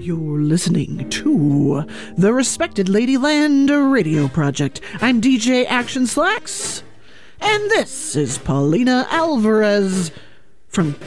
You're listening to the Respected Ladyland Radio Project. I'm DJ Action Slacks, and this is Paulina Alvarez from